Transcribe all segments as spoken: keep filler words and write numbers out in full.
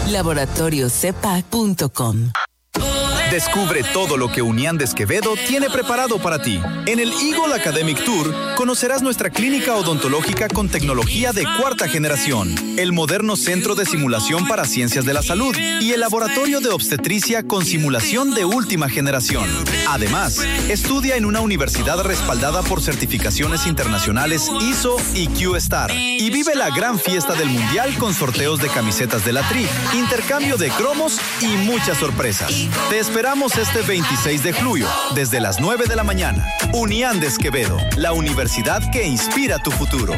laboratorio cepa punto com. Descubre todo lo que Unián de Esquevedo tiene preparado para ti. En el Eagle Academic Tour conocerás nuestra clínica odontológica con tecnología de cuarta generación, el moderno centro de simulación para ciencias de la salud y el laboratorio de obstetricia con simulación de última generación. Además, estudia en una universidad respaldada por certificaciones internacionales I S O y Q-Star y vive la gran fiesta del mundial con sorteos de camisetas de la Tri, intercambio de cromos y muchas sorpresas. Te esperamos este veintiséis de julio, desde las nueve de la mañana. Unián de Esquevedo, la universidad que inspira tu futuro.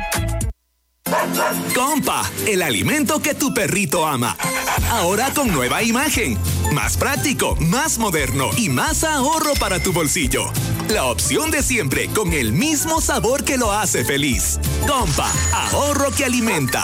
Compa, el alimento que tu perrito ama. Ahora con nueva imagen. Más práctico, más moderno y más ahorro para tu bolsillo. La opción de siempre con el mismo sabor que lo hace feliz. Compa, ahorro que alimenta.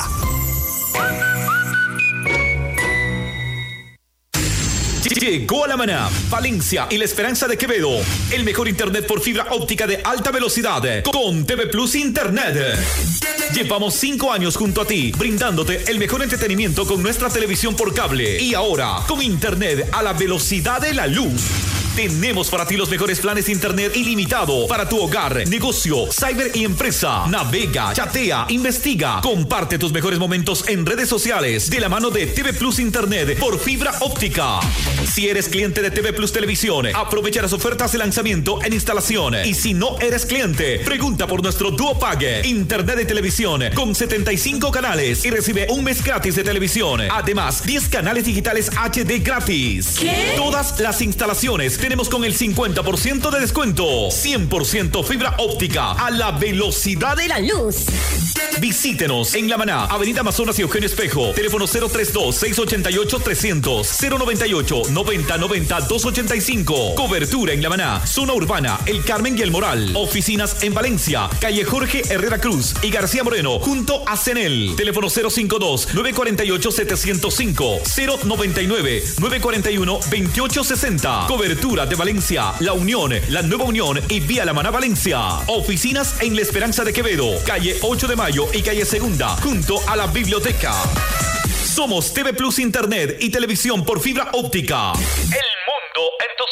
Llegó a La Maná, Valencia y La Esperanza de Quevedo. El mejor internet por fibra óptica de alta velocidad con T V Plus Internet. Llevamos cinco años junto a ti, brindándote el mejor entretenimiento con nuestra televisión por cable. Y ahora, con internet a la velocidad de la luz. Tenemos para ti los mejores planes de internet ilimitado para tu hogar, negocio, cyber y empresa. Navega, chatea, investiga, comparte tus mejores momentos en redes sociales de la mano de T V Plus Internet por fibra óptica. Si eres cliente de T V Plus Televisión, aprovecha las ofertas de lanzamiento en instalación. Y si no eres cliente, pregunta por nuestro Duo Pague, internet de televisión con setenta y cinco canales y recibe un mes gratis de televisión. Además, diez canales digitales H D gratis. ¿Qué? Todas las instalaciones tenemos con el cincuenta por ciento de descuento. cien por ciento fibra óptica a la velocidad de la luz. Visítenos en La Maná, Avenida Amazonas y Eugenio Espejo. Teléfono cero treinta y dos, seiscientos ochenta y ocho, trescientos, cero noventa y ocho, noventa noventa, doscientos ochenta y cinco. Cobertura en La Maná, zona urbana, El Carmen y El Moral. Oficinas en Valencia, calle Jorge Herrera Cruz y García Moreno, junto a Cenel. Teléfono cero cincuenta y dos, novecientos cuarenta y ocho, setecientos cinco, cero noventa y nueve, novecientos cuarenta y uno, veintiocho sesenta. Cobertura de Valencia, La Unión, La Nueva Unión y Vía La Maná Valencia. Oficinas en La Esperanza de Quevedo, calle ocho de mayo y calle Segunda, junto a la biblioteca. Somos T V Plus Internet y televisión por fibra óptica. El mundo en tus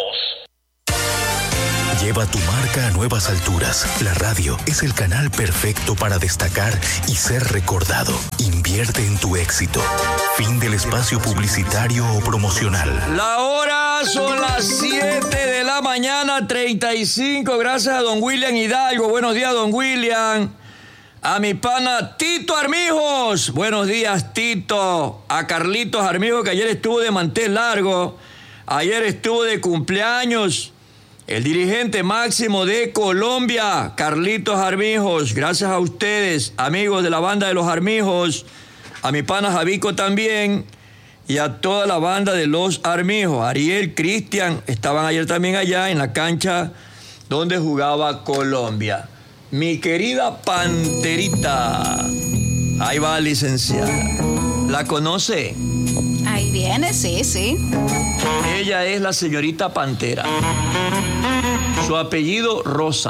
manos. Lleva tu marca a nuevas alturas. La radio es el canal perfecto para destacar y ser recordado. Invierte en tu éxito. Fin del espacio publicitario o promocional. La hora son las siete de la mañana, treinta y cinco. Gracias a don William Hidalgo. Buenos días, don William. A mi pana Tito Armijos. Buenos días, Tito. A Carlitos Armijos, que ayer estuvo de mantel largo. Ayer estuvo de cumpleaños. El dirigente máximo de Colombia, Carlitos Armijos. Gracias a ustedes, amigos de la banda de los Armijos. A mi pana Javico también. Y a toda la banda de los Armijos. Ariel, Cristian, estaban ayer también allá en la cancha donde jugaba Colombia. Mi querida Panterita. Ahí va, licenciada. ¿La conoce? Ahí viene, sí, sí. Ella es la señorita Pantera. Su apellido, Rosa.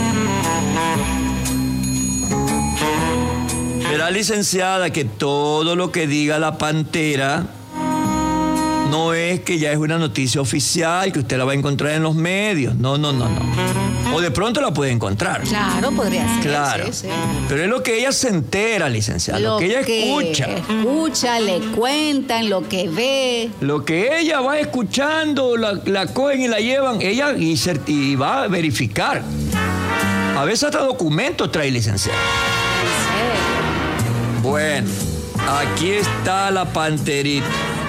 Verá, licenciada, que todo lo que diga la Pantera no es que ya es una noticia oficial, que usted la va a encontrar en los medios. No, no, no, no. O de pronto la puede encontrar. Claro, podría ser. Claro. Sí, sí. Pero es lo que ella se entera, licenciada. Lo, lo que ella que escucha. Escucha, le cuentan, lo que ve. Lo que ella va escuchando, la, la cogen y la llevan, ella y, cert- y va a verificar. A veces hasta documentos trae, licenciada. Sí. Bueno, aquí está la Panterita.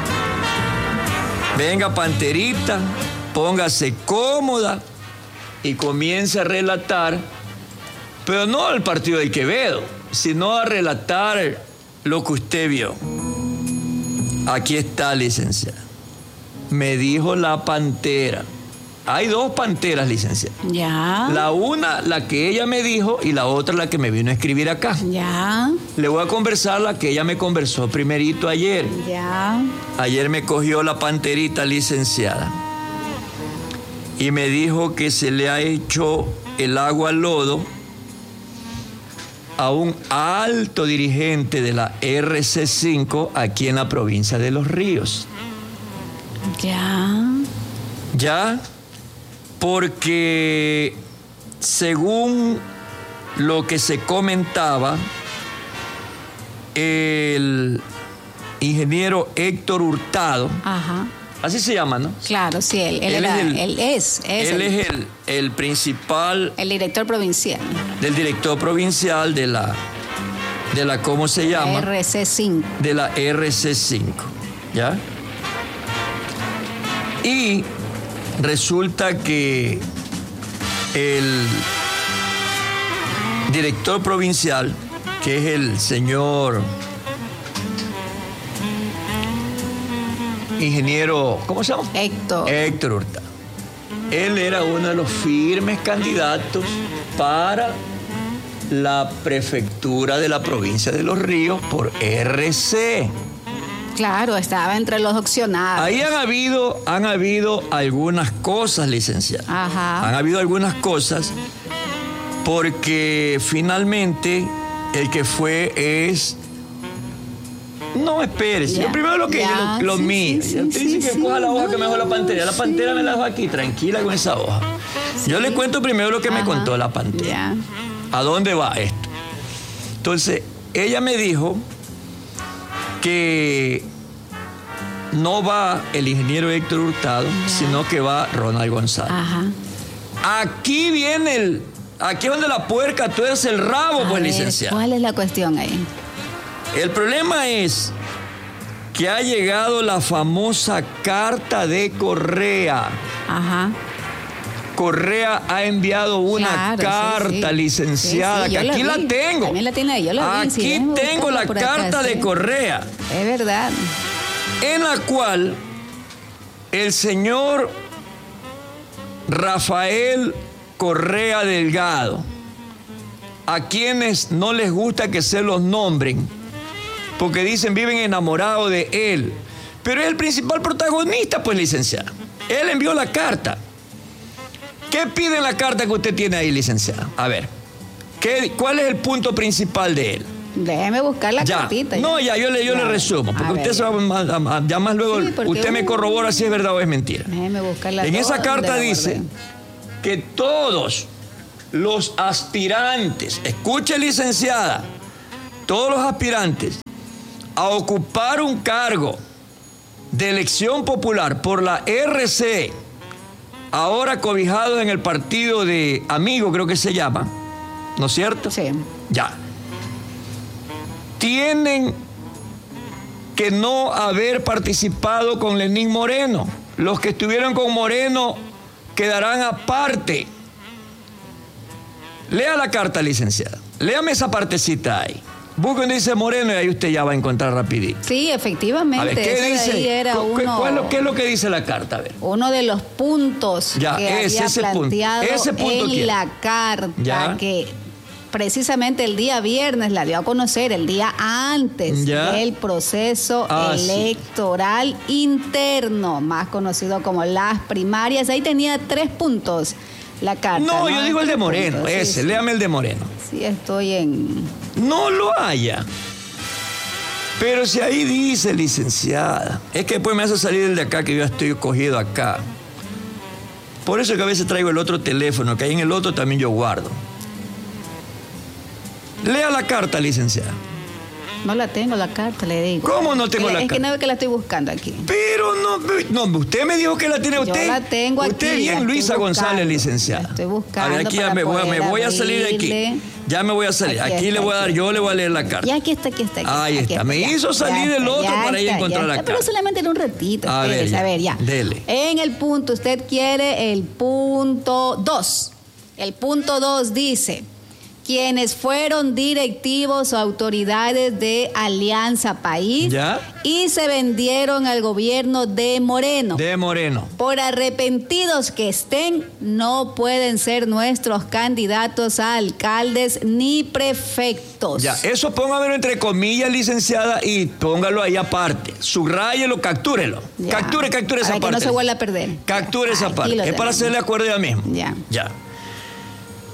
Venga, Panterita, póngase cómoda y comience a relatar, pero no al partido del Quevedo, sino a relatar lo que usted vio. Aquí está, licenciada. Me dijo la Pantera. Hay dos Panteras, licenciada. Ya. La una, la que ella me dijo, y la otra, la que me vino a escribir acá. Ya. Le voy a conversar la que ella me conversó primerito ayer. Ya. Ayer me cogió la Panterita, licenciada, y me dijo que se le ha hecho el agua al lodo a un alto dirigente de la R C cinco aquí en la provincia de Los Ríos. Ya. Ya, porque según lo que se comentaba, el ingeniero Héctor Hurtado, Ajá. así se llama, ¿no? Claro, sí, él, él, Él era- es el- él es, es Él el, es el, el principal el director provincial. del director provincial de la, de la ¿cómo se llama? R C cinco. De la R C cinco, ¿ya? Y resulta que el director provincial, que es el señor ingeniero, ¿cómo se llama? Héctor. Héctor Hurtado. Él era uno de los firmes candidatos para la prefectura de la provincia de Los Ríos por R C. Claro, estaba entre los opcionados. Ahí han habido, han habido algunas cosas, licenciada. Ajá. Han habido algunas cosas porque finalmente el que fue es... No, espérese. Ya, Yo primero lo que ya, lo, lo sí, mío. sí, Ya sí, usted dice sí, que sí, coja la hoja no, que me dejó la pantera. La sí. pantera me la dejó aquí, tranquila con esa hoja. Yo le cuento primero lo que me Ajá. contó la pantera. Ya. ¿A dónde va esto? Entonces, ella me dijo que no va el ingeniero Héctor Hurtado, Ya. sino que va Ronald González. Ajá. Aquí viene el... Aquí es donde la puerca tuerce el rabo, A pues, ver, licenciado. ¿cuál es la cuestión ahí? El problema es que ha llegado la famosa carta de Correa. Ajá. Correa ha enviado una Claro, sí, carta, sí. licenciada, Sí, sí, que yo aquí la, vi. tengo. También la tiene ahí, yo la vi, sí, Aquí déjame tengo buscarla la por acá, carta de sí. Correa, Es verdad. en la cual el señor Rafael Correa Delgado, a quienes no les gusta que se los nombren, porque dicen viven enamorados de él, pero es el principal protagonista, pues, licenciada. Él envió la carta. ¿Qué pide en la carta que usted tiene ahí, licenciada? A ver, ¿qué, ¿cuál es el punto principal de él? Déjeme buscar la Ya. cartita. No, ya, yo le, yo Ya. le resumo, porque A usted ver, se va a, a- a- ya más luego, Sí, porque usted me uno- corrobora si es verdad o es mentira. Déjeme buscarla. En esa ¿dónde carta la dice guardé? que todos los aspirantes, escuche, licenciada, todos los aspirantes a ocupar un cargo de elección popular por la R C, ahora cobijados en el partido de Amigo, creo que se llama, ¿no es cierto? Sí. Ya. Tienen que no haber participado con Lenín Moreno. Los que estuvieron con Moreno quedarán aparte. Lea la carta, licenciada. Léame esa partecita ahí. Busque donde dice Moreno y ahí usted ya va a encontrar rapidito. Sí, efectivamente. A ver, ¿qué eso de dice? ahí era ¿Cu- cu- uno, cuál es lo- ¿Qué es lo que dice la carta? A ver. uno de los puntos Ya, que ese, había ese punto. planteado Ese punto en quiero. la carta Ya. que precisamente el día viernes la dio a conocer, el día antes Ya. del proceso Ah, sí. electoral interno, más conocido como las primarias. Ahí tenía tres puntos la carta. No, yo digo el de Tres Moreno, puntos, sí, ese. sí. Léame el de Moreno. Sí, estoy en... No lo haya. Pero si ahí dice, licenciada, es que después me hace salir el de acá, que yo estoy cogido acá. Por eso que a veces traigo el otro teléfono, que ahí en el otro también yo guardo. Lea la carta, licenciada. No la tengo la carta, le digo. ¿Cómo no tengo Es la que- Es que carta? no ve que la estoy buscando aquí. Pero no, no, usted me dijo que la tiene Yo usted. la tengo usted aquí, bien, la Luisa estoy González, buscando, licenciada. la estoy A buscando ver, aquí ya para me voy, a- me poder voy a salir de aquí. abrirle. Ya me voy a salir. Aquí Aquí, le está, voy a dar, aquí. yo le voy a leer la carta. Ya aquí está, aquí está. Aquí Ahí aquí está. Me hizo salir ya del está, otro ya para ir a está, encontrar ya la está, Pero carta. solamente en un ratito. A ver, espérese, ya. a ver, ya. Dele. En el punto, usted quiere el punto dos. El punto dos dice: quienes fueron directivos o autoridades de Alianza País ¿Ya? y se vendieron al gobierno de Moreno. De Moreno. Por arrepentidos que estén, no pueden ser nuestros candidatos a alcaldes ni prefectos. Ya, eso póngamelo entre comillas, licenciada, y póngalo ahí aparte. Subráyelo, captúrelo. Ya. Capture, capture esa Para que parte. no se vuelva a perder. Capture esa Aquí parte. lo Es para tenemos. hacerle acuerdo ya mismo. Ya. Ya.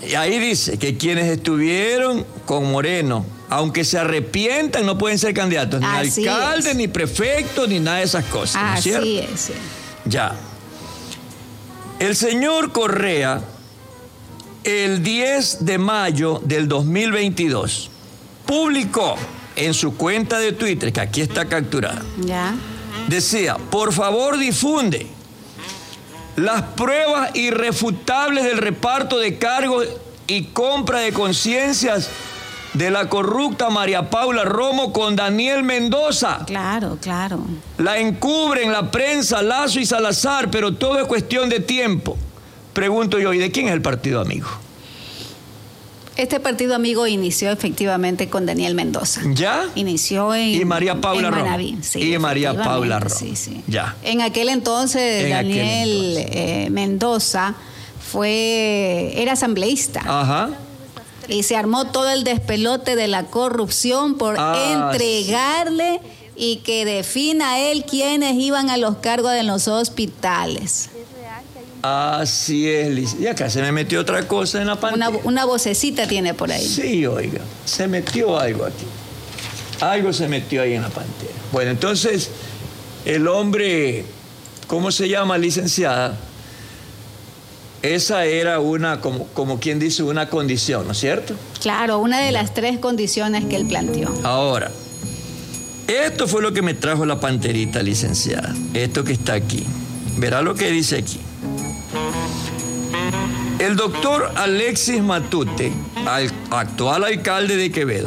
Y ahí dice que quienes estuvieron con Moreno, aunque se arrepientan, no pueden ser candidatos, ni Así alcaldes, es. ni prefectos, ni nada de esas cosas. ¿no es Así cierto? es. Sí. Ya. El señor Correa, el diez de mayo del dos mil veintidós, publicó en su cuenta de Twitter, que aquí está capturada, Ya. decía, por favor difunde las pruebas irrefutables del reparto de cargos y compra de conciencias de la corrupta María Paula Romo con Daniel Mendoza. Claro, claro. La encubren la prensa, Lazo y Salazar, pero todo es cuestión de tiempo. Pregunto yo, ¿y de quién es el partido amigo? Este partido amigo inició efectivamente con Daniel Mendoza. ¿Ya? Inició en Y María Paula en Romo. Manaví, sí, Y María efectivamente, Paula Romo. Sí, sí. Ya. En aquel entonces En Daniel aquel eh, Mendoza fue era asambleísta. Ajá. Y se armó todo el despelote de la corrupción por Ah, entregarle y que defina él quiénes iban a los cargos de los hospitales. Así es, Liz. Y acá se me metió otra cosa en la Una, pantalla. una vocecita tiene por ahí. Sí, oiga, se metió algo aquí. Algo se metió ahí en la pantalla. Bueno, entonces, el hombre, ¿cómo se llama, licenciada? Esa era una, como, como quien dice, una condición, ¿no es cierto? Claro, una de las tres condiciones que él planteó. Ahora, esto fue lo que me trajo la panterita, licenciada. Esto que está aquí. Verá lo que dice aquí. El doctor Alexis Matute, al- actual alcalde de Quevedo,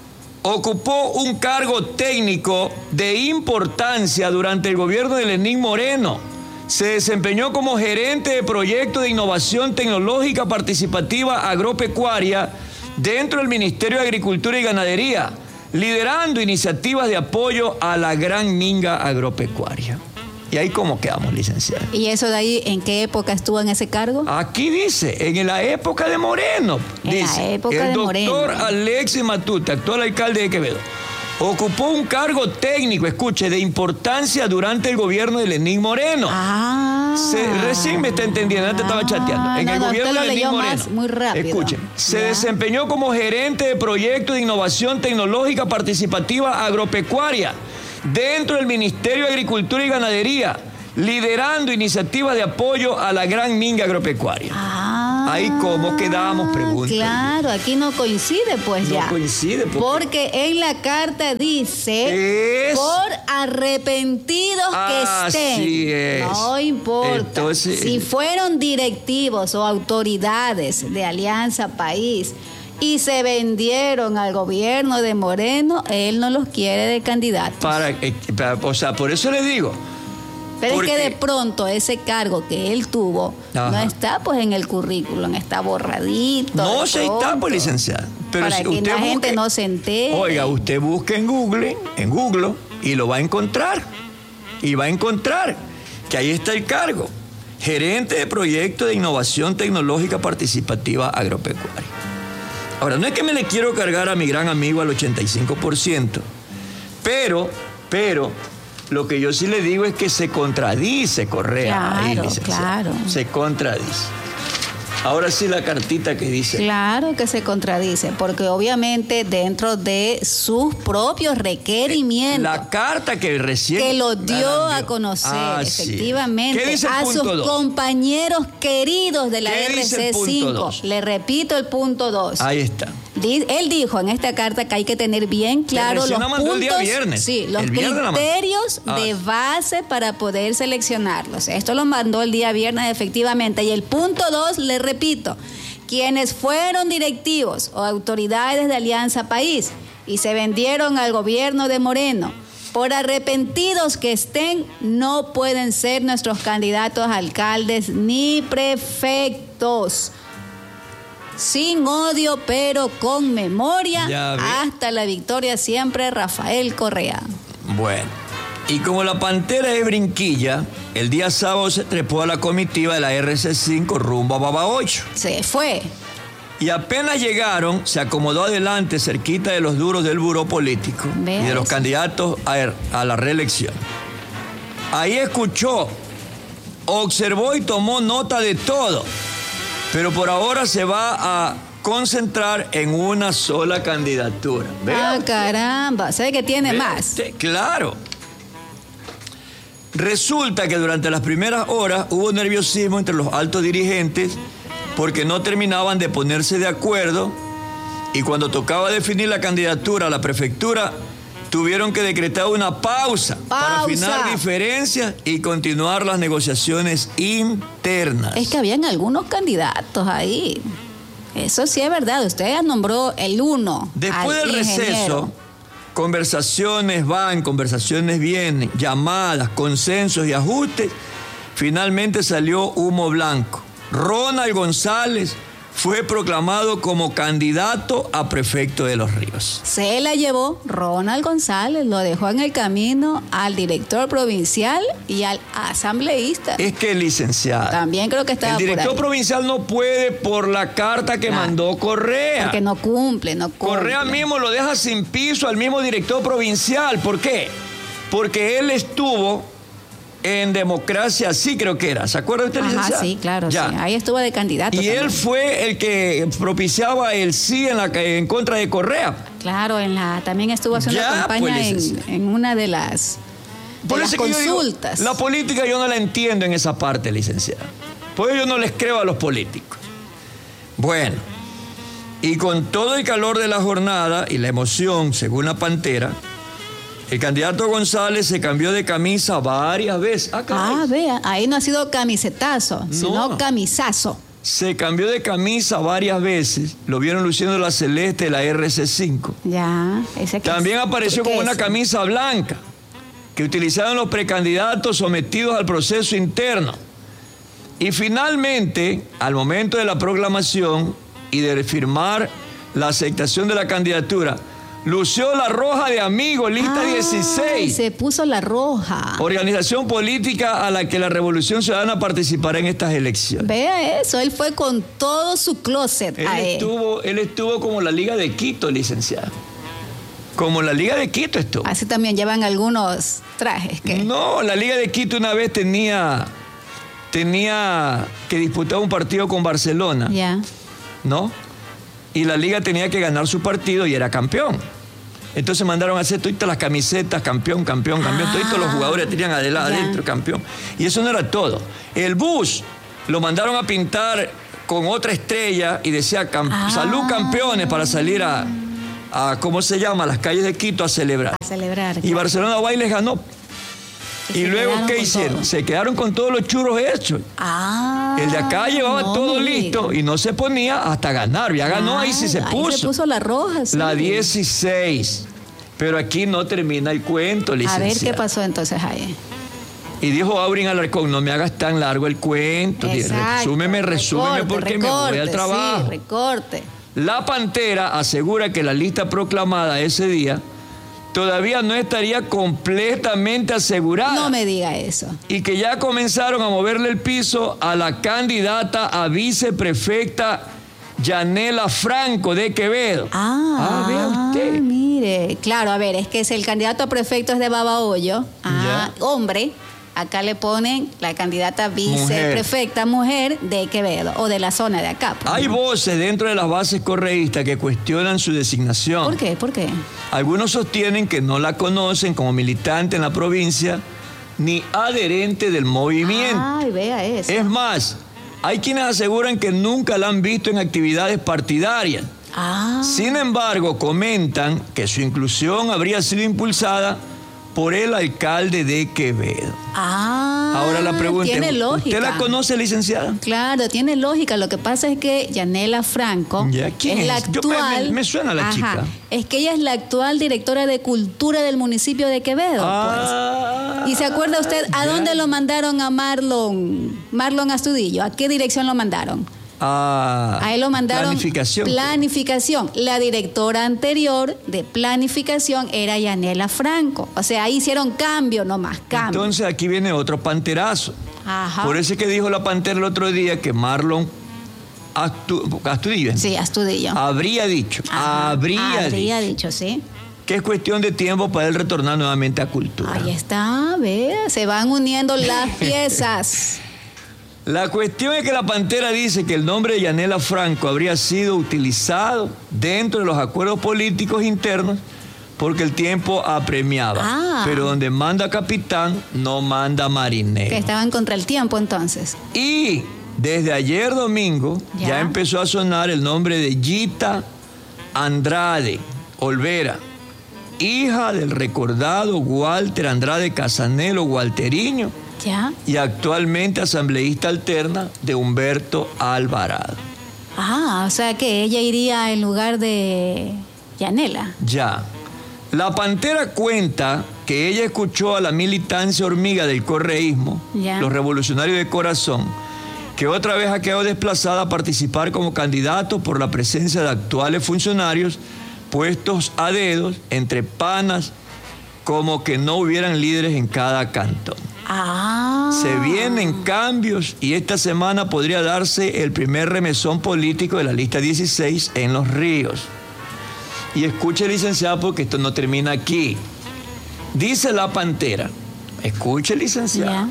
ocupó un cargo técnico de importancia durante el gobierno de Lenín Moreno. Se desempeñó como gerente de proyecto de innovación tecnológica participativa agropecuaria dentro del Ministerio de Agricultura y Ganadería, liderando iniciativas de apoyo a la gran minga agropecuaria. ¿Y ahí cómo quedamos, licenciada? ¿Y eso de ahí en qué época estuvo en ese cargo? Aquí dice, en la época de Moreno. En la dice, época el de doctor Moreno. Alexis Matute, actual alcalde de Quevedo, ocupó un cargo técnico, escuche, de importancia durante el gobierno de Lenín Moreno. Ah. Se- recién me está entendiendo, antes estaba chateando. En no, el no, gobierno usted de lo Lenín leyó Moreno. más, muy rápido. Escuchen, se Ya. desempeñó como gerente de proyecto de innovación tecnológica participativa agropecuaria dentro del Ministerio de Agricultura y Ganadería, liderando iniciativas de apoyo a la gran minga agropecuaria. Ah, Ahí cómo quedamos, pregunta. Claro, aquí no coincide pues No ya. coincide, porque- Porque en la carta dice Es- por arrepentidos Así que estén. es. No importa. Entonces- si fueron directivos o autoridades de Alianza País y se vendieron al gobierno de Moreno, él no los quiere de candidatos. Para, eh, para- o sea, por eso le digo. Pero es Porque- que de pronto ese cargo que él tuvo Ajá. no está pues en el currículum, está borradito. No de se está, pronto, pues, licenciada. Pero para si que usted la gente busque- no se entere. Oiga, usted busque en Google, en Google, y lo va a encontrar. Y va a encontrar que ahí está el cargo. Gerente de proyecto de innovación tecnológica participativa agropecuaria. Ahora, no es que me le quiero cargar a mi gran amigo al ochenta y cinco por ciento, pero, pero, lo que yo sí le digo es que se contradice Correa. ahí, Claro, licenciada. claro. Se contradice. Ahora sí la cartita que dice. Claro que se contradice, porque obviamente dentro de sus propios requerimientos La carta que recién... que lo dio la a conocer Ah, sí. efectivamente ¿Qué dice el a punto sus dos? compañeros queridos de la ¿Qué dice el R C punto cinco. dos? Le repito el punto dos. Ahí está. Di- Él dijo en esta carta que hay que tener bien claro recién los la mandó el puntos, día viernes. sí, los El viernes la mandó. criterios Ah. de base para poder seleccionarlos. Esto lo mandó el día viernes efectivamente. Y el punto dos, le repito, quienes fueron directivos o autoridades de Alianza País y se vendieron al gobierno de Moreno, por arrepentidos que estén, no pueden ser nuestros candidatos a alcaldes ni prefectos. Sin odio, pero con memoria, Ya ve. hasta la victoria siempre, Rafael Correa. Bueno. Y como la pantera es brinquilla, el día sábado se trepó a la comitiva de la R C cinco rumbo a Babahoyo. Se fue. Y apenas llegaron, se acomodó adelante, cerquita de los duros del buró político Vea y de los eso. candidatos a, a la reelección. Ahí escuchó, observó y tomó nota de todo. Pero por ahora se va a concentrar en una sola candidatura. ¿Vea? Ah, caramba, sé que tiene ¿Vea? más. Claro. Resulta que durante las primeras horas hubo nerviosismo entre los altos dirigentes porque no terminaban de ponerse de acuerdo y cuando tocaba definir la candidatura a la prefectura tuvieron que decretar una pausa, pausa. para afinar diferencias y continuar las negociaciones internas. Es que habían algunos candidatos ahí. Eso sí es verdad. Usted nombró el uno. Después del receso, conversaciones van, conversaciones vienen, llamadas, consensos y ajustes. Finalmente salió humo blanco. Ronald González fue proclamado como candidato a prefecto de Los Ríos. Se la llevó Ronald González, lo dejó en el camino al director provincial y al asambleísta. Es que, licenciado, también creo que estaba el director por ahí. provincial no puede por la carta que claro. mandó Correa. Porque no cumple, no cumple. Correa mismo lo deja sin piso al mismo director provincial. ¿Por qué? Porque él estuvo en Democracia Sí, creo que era. ¿Se acuerda usted, licenciado? Ah, sí, claro, ya. Sí. Ahí estuvo de candidato. Y también. él fue el que propiciaba el sí en, la, en contra de Correa. Claro, en la, también estuvo haciendo ya, campaña pues, en, en una de las, de Por las eso consultas. Digo, la política yo no la entiendo en esa parte, licenciado. Por eso yo no les creo a los políticos. Bueno, y con todo el calor de la jornada y la emoción, según la Pantera, el candidato González se cambió de camisa varias veces. Ah, ah vea, ahí no ha sido camisetazo, no. sino camisazo. Se cambió de camisa varias veces. Lo vieron luciendo la celeste de la R C cinco. Ya, ese que También es, apareció con una camisa blanca que utilizaron los precandidatos sometidos al proceso interno. Y finalmente, al momento de la proclamación y de firmar la aceptación de la candidatura, lució la roja de Amigos, lista ah, dieciséis. Se puso la roja. Organización política a la que la Revolución Ciudadana participará en estas elecciones. Vea eso, él fue con todo su closet. Él, a él. Estuvo, él estuvo como la Liga de Quito, licenciado. Como la Liga de Quito estuvo. Así también llevan algunos trajes. ¿Qué? No, la Liga de Quito una vez tenía, tenía que disputar un partido con Barcelona. Ya. ¿No? Y la Liga tenía que ganar su partido y era campeón. Entonces mandaron a hacer todas las camisetas, campeón, campeón, campeón. Ah, todos los jugadores tenían adelante, adentro, campeón. Y eso no era todo. El bus lo mandaron a pintar con otra estrella y decía ah, salud campeones para salir a, a, ¿cómo se llama?, a las calles de Quito a celebrar. A celebrar. Y claro. Barcelona va y les ganó. Y, y luego, ¿qué hicieron? Todo. Se quedaron con todos los churros hechos. Ah, el de acá llevaba no, todo listo y no se ponía hasta ganar. Ya ganó, ah, ahí sí se puso. Ahí se puso la roja, sí. La dieciséis. Pero aquí no termina el cuento, licenciado. A ver qué pasó entonces ahí. Y dijo Aurin Alarcón, no me hagas tan largo el cuento. Exacto, resúmeme, resúmeme recorte, porque recorte, me voy al trabajo. Sí, recorte. La Pantera asegura que la lista proclamada ese día todavía no estaría completamente asegurada. No me diga eso. Y que ya comenzaron a moverle el piso a la candidata a viceprefecta Yanela Franco de Quevedo. Ah, ah vea usted. Mire, claro, a ver, es que si el candidato a prefecto es de Babahoyo, ah, hombre, acá le ponen la candidata viceprefecta mujer. mujer de Quevedo o de la zona de acá. Hay ¿no? voces dentro de las bases correístas que cuestionan su designación. ¿Por qué? ¿Por qué? Algunos sostienen que no la conocen como militante en la provincia ni adherente del movimiento. Ay, vea eso. Es más, hay quienes aseguran que nunca la han visto en actividades partidarias. Ah. Sin embargo, comentan que su inclusión habría sido impulsada por el alcalde de Quevedo. Ah, ahora la pregunta tiene es, lógica. ¿usted la conoce, licenciada? Claro, tiene lógica. Lo que pasa es que Yanela Franco ¿Ya? ¿Quién es la es? actual... Yo, me, me suena la ajá, chica. Es que ella es la actual directora de Cultura del municipio de Quevedo. Ah, pues. ¿Y se acuerda usted a ya. dónde lo mandaron a Marlon, Marlon Astudillo? ¿A qué dirección lo mandaron? Ah, a él lo mandaron planificación. Planificación. La directora anterior de planificación era Yanela Franco. O sea, ahí hicieron cambio, no más cambio. Entonces aquí viene otro panterazo. Ajá. Por eso es que dijo la Pantera el otro día que Marlon Astu, Astudillo. Sí, Astudillo. Habría dicho, Ajá. habría, habría dicho. dicho, sí. Que es cuestión de tiempo para él retornar nuevamente a Cultura. Ahí está, ve, se van uniendo las piezas. La cuestión es que la Pantera dice que el nombre de Yanela Franco habría sido utilizado dentro de los acuerdos políticos internos porque el tiempo apremiaba. Ah. Pero donde manda capitán, no manda marinero. Que estaban contra el tiempo entonces. Y desde ayer domingo ya. ya empezó a sonar el nombre de Gita Andrade Olvera, hija del recordado Walter Andrade Casanelo Walteriño, ya. y actualmente asambleísta alterna de Humberto Alvarado. Ah, o sea que ella iría en lugar de Yanela. Ya. La Pantera cuenta que ella escuchó a la militancia hormiga del correísmo, ya. los revolucionarios de corazón, que otra vez ha quedado desplazada a participar como candidato por la presencia de actuales funcionarios puestos a dedos entre panas, como que no hubieran líderes en cada cantón. Ah. Se vienen cambios y esta semana podría darse el primer remesón político de la lista dieciséis en Los Ríos. Y escuche, licenciado, porque esto no termina aquí. Dice la Pantera, escuche, licenciado, ya.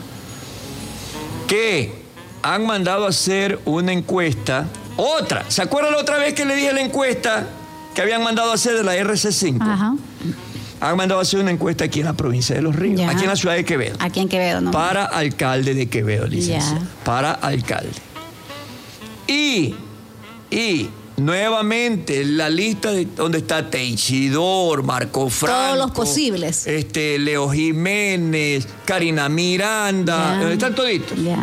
que han mandado a hacer una encuesta, otra. ¿Se acuerdan la otra vez que le dije la encuesta que habían mandado a hacer de la R C cinco? Ajá. Han mandado a hacer una encuesta aquí en la provincia de Los Ríos, Ya. aquí en la ciudad de Quevedo. Aquí en Quevedo, ¿no? Para alcalde de Quevedo, licenciado. Ya. Para alcalde. Y, y nuevamente la lista de donde está Teixidor, Marco Franco. Todos los posibles. Este, Leo Jiménez, Karina Miranda, Ya. donde están toditos. Ya.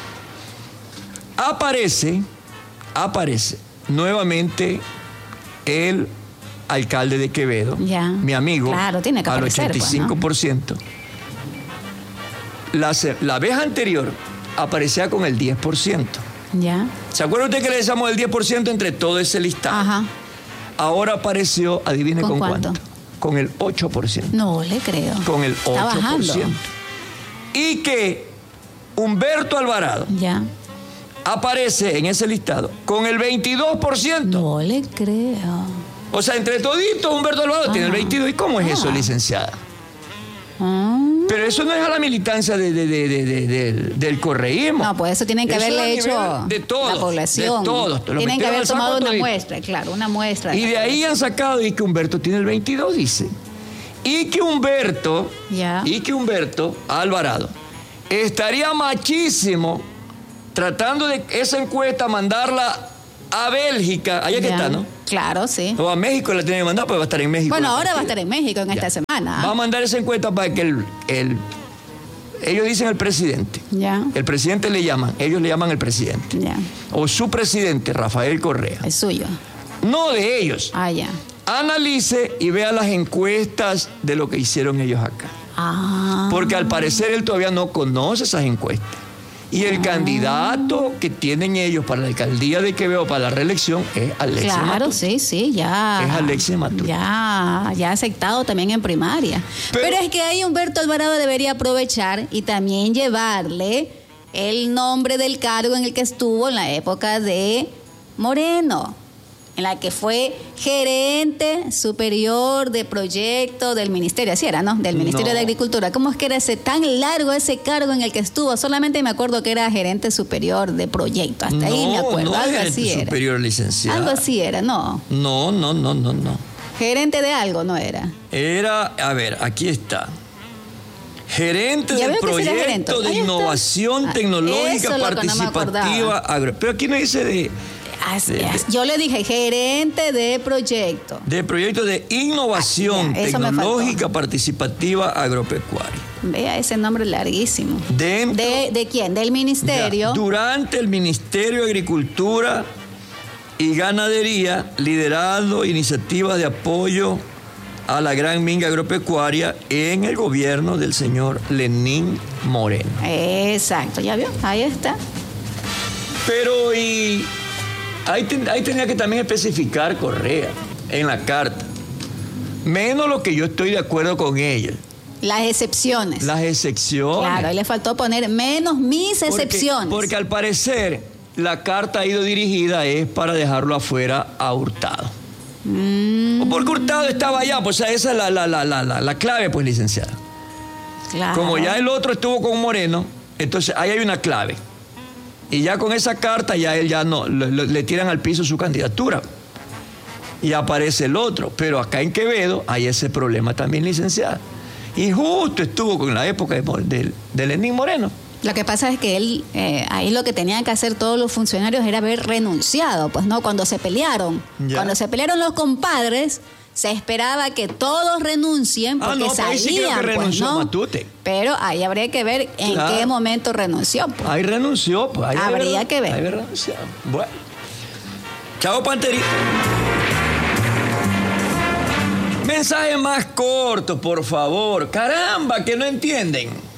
Aparece, aparece nuevamente el alcalde de Quevedo, Ya. mi amigo, Claro, tiene que al aparecer, ochenta y cinco por ciento. pues, la, se- la vez anterior aparecía con el diez por ciento. Ya. ¿Se acuerda usted que le decíamos el diez por ciento entre todo ese listado? Ajá. Ahora apareció, adivine ¿Con con, cuánto? cuánto. Con el ocho por ciento. No le creo. Con el Está ocho por bajando. ciento. Y que Humberto Alvarado Ya. aparece en ese listado con el veintidós por ciento. No le creo. O sea, entre toditos Humberto Alvarado tiene el Ah. veintidós. ¿Y cómo es eso, Ah. licenciada? Ah. Pero eso no es a la militancia de, de- de- de- de- del, del correísmo. No, pues eso tienen que Eso es a haberle nivel hecho de todos, la población. de todos. Lo Tienen que metieron haber al saco tomado una todito. muestra, claro, una muestra. Y de ahí han sacado y que Humberto tiene el veintidós, dice. Y que Humberto, Ya. y que Humberto Alvarado estaría machísimo tratando de esa encuesta mandarla a Bélgica, allá que Ya. está, ¿no? Claro, sí. O a México la tiene que mandar, pues va a estar en México. Bueno, la ahora va a partida. estar en México en Ya. esta semana. Va a mandar esa encuesta para que el, el- ellos dicen el presidente. Ya. El presidente le llaman, ellos le llaman el presidente. Ya. O su presidente, Rafael Correa. Es suyo. No de ellos. Ah, ya. Analice y vea las encuestas de lo que hicieron ellos acá. Ah. Porque al parecer él todavía no conoce esas encuestas. Y el candidato que tienen ellos para la alcaldía de Quevedo, para la reelección, es Alexis Claro, Matute. sí, sí, ya. Es Alexis Matute. Ya, ya ha aceptado también en primaria. Pero- Pero, es que ahí Humberto Alvarado debería aprovechar y también llevarle el nombre del cargo en el que estuvo en la época de Moreno, en la que fue gerente superior de proyecto del ministerio, así era, ¿no? Del Ministerio No. de Agricultura. ¿Cómo es que era ese tan largo ese cargo en el que estuvo? Solamente me acuerdo que era gerente superior de proyecto. Hasta ahí me acuerdo. No, es algo gerente así era. superior, licenciado. Algo así era, no. No, no, no, no, no. Gerente de algo, no era. Era, a ver, aquí está. Gerente Ya del veo que sí era proyecto gerente. de Ahí está. innovación Ah, tecnológica eso es lo que no me participativa. acordaba. agro- Pero aquí no dice de, Así de- es. Yo le dije gerente de proyecto. de proyecto de innovación Ah, ya, eso me tecnológica faltó. participativa agropecuaria. Vea ese nombre larguísimo. Dentro- ¿De, de quién? Del ministerio. Ya, durante el Ministerio de Agricultura y Ganadería, liderando iniciativas de apoyo a la gran minga agropecuaria en el gobierno del señor Lenín Moreno. Exacto, ¿ya vio? Ahí está. Pero y ahí, ten- ahí tenía que también especificar Correa en la carta. Menos lo que yo estoy de acuerdo con ella. Las excepciones. Las excepciones. Claro, ahí le faltó poner menos mis Porque- excepciones. Porque, al parecer la carta ha ido dirigida es para dejarlo afuera a Hurtado. Mm, O porque Hurtado estaba allá, pues o sea, esa es la, la, la, la, la, la clave, pues, licenciada. claro. Como ya el otro estuvo con Moreno, entonces ahí hay una clave. Y ya con esa carta ya él ya no, le, le tiran al piso su candidatura. Y aparece el otro. Pero acá en Quevedo hay ese problema también, licenciada. Y justo estuvo con la época de, de, de Lenín Moreno. Lo que pasa es que él, eh, ahí lo que tenían que hacer todos los funcionarios era haber renunciado, pues no, cuando se pelearon. Ya. Cuando se pelearon los compadres, se esperaba que todos renuncien porque ah, no, sabían, sí creo que renunció, pues, ¿no? Matute. Pero ahí habría que ver en claro. qué momento renunció. Pues. Ahí renunció, pues. Ahí habría ver, que ver. Ahí renunció. Bueno. Chao, Panterito. Mensaje más corto, por favor. Caramba, que no entienden.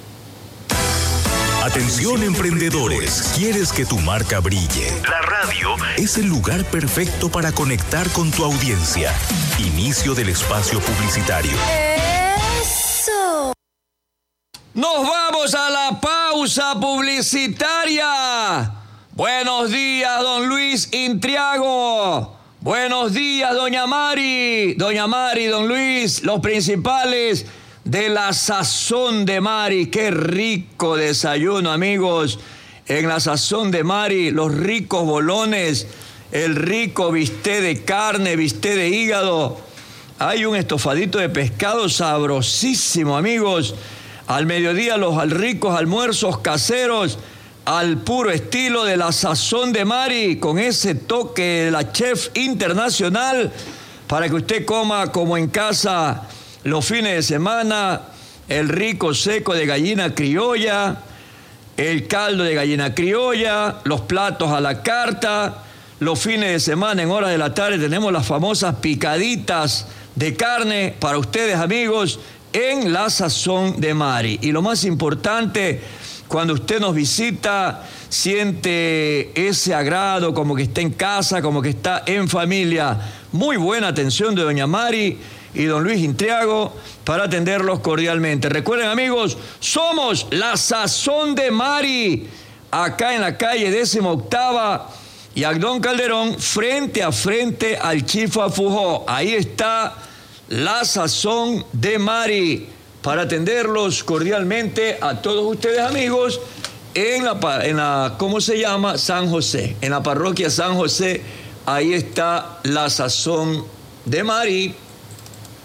Atención emprendedores, ¿quieres que tu marca brille? La radio es el lugar perfecto para conectar con tu audiencia. Inicio del espacio publicitario. ¡Eso! Nos vamos a la pausa publicitaria. Buenos días, don Luis Intriago. Buenos días, doña Mari. Doña Mari, don Luis, los principales de la Sazón de Mari. Qué rico desayuno, amigos. En la Sazón de Mari, los ricos bolones, el rico bistec de carne, bistec de hígado. Hay un estofadito de pescado sabrosísimo, amigos. Al mediodía, los ricos almuerzos caseros al puro estilo de la Sazón de Mari, con ese toque de la chef internacional, para que usted coma como en casa. Los fines de semana, el rico seco de gallina criolla, el caldo de gallina criolla, los platos a la carta. Los fines de semana, en horas de la tarde, tenemos las famosas picaditas de carne para ustedes, amigos, en la Sazón de Mari. Y lo más importante, cuando usted nos visita, siente ese agrado, como que está en casa, como que está en familia. Muy buena atención de doña Mari y don Luis Intriago para atenderlos cordialmente. Recuerden, amigos, somos la Sazón de Mari, acá en la calle décima octava y Agdón Calderón, frente a frente al Chifa Fujó. Ahí está la Sazón de Mari para atenderlos cordialmente a todos ustedes, amigos, en la, en la, ¿cómo se llama? San José, en la parroquia San José. Ahí está la Sazón de Mari.